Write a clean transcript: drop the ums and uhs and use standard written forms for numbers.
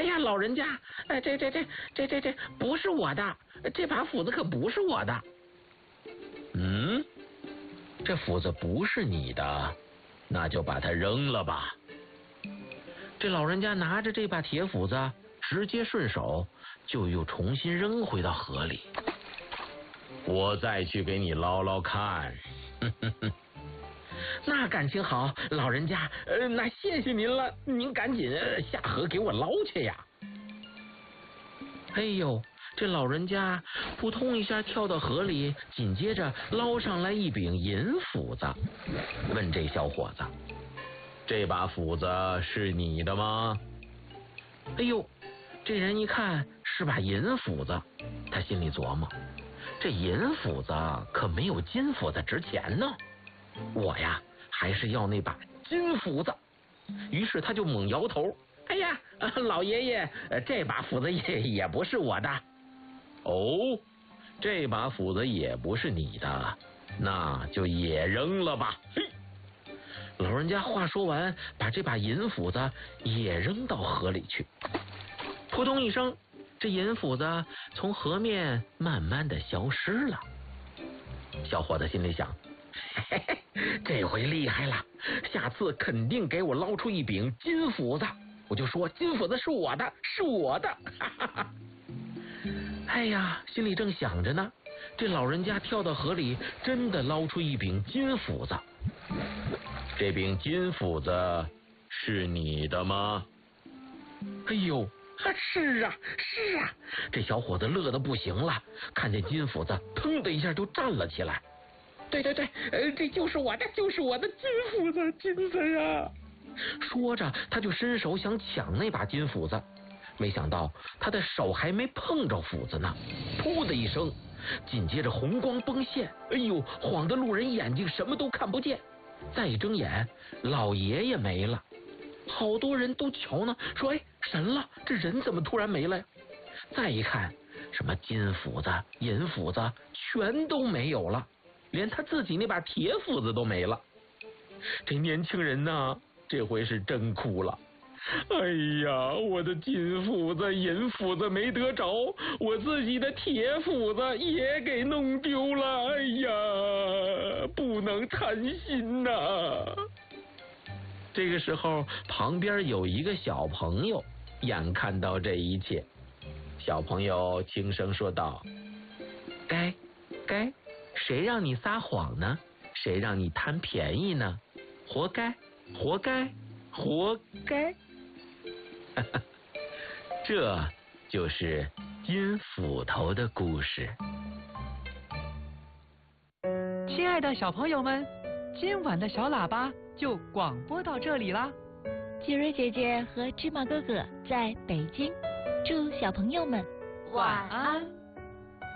哎呀，老人家，这不是我的，这把斧子可不是我的。嗯，这斧子不是你的，那就把它扔了吧。这老人家拿着这把铁斧子，直接顺手就又重新扔回到河里。我再去给你捞捞看。那感情好，老人家，那谢谢您了，您赶紧下河给我捞去呀。哎呦，这老人家扑通一下跳到河里，紧接着捞上来一柄银斧子，问这小伙子：这把斧子是你的吗？哎呦，这人一看是把银斧子，他心里琢磨，这银斧子可没有金斧子值钱呢，我呀还是要那把金斧子。于是他就猛摇头，哎呀，老爷爷，这把斧子也不是我的。哦，这把斧子也不是你的，那就也扔了吧。嘿，老人家话说完，把这把银斧子也扔到河里去。扑通一声，这银斧子从河面慢慢的消失了。小伙子心里想，嘿嘿，这回厉害了，下次肯定给我捞出一柄金斧子，我就说金斧子是我的，是我的。哈哈哈。哎呀，心里正想着呢，这老人家跳到河里，真的捞出一柄金斧子。这柄金斧子是你的吗？哎呦，是啊，是啊！这小伙子乐得不行了，看见金斧子，腾的一下就站了起来。对，这就是我的，就是我的金斧子，金子呀！说着，他就伸手想抢那把金斧子，没想到他的手还没碰着斧子呢，噗的一声，紧接着红光崩现，哎呦，晃得路人眼睛什么都看不见。再一睁眼，老爷爷没了。好多人都瞧呢，说，哎，神了，这人怎么突然没了呀？再一看，什么金斧子、银斧子全都没有了，连他自己那把铁斧子都没了。这年轻人呢，这回是真哭了。哎呀，我的金斧子、银斧子没得着，我自己的铁斧子也给弄丢了。哎呀，不能贪心呐。这个时候，旁边有一个小朋友眼看到这一切，小朋友轻声说道：该，谁让你撒谎呢？谁让你贪便宜呢？活该，活该，活该。这就是金斧头的故事。 亲爱的小朋友们，今晚的小喇叭就广播到这里啦。 杰瑞姐姐和芝麻哥哥在北京，祝小朋友们晚安。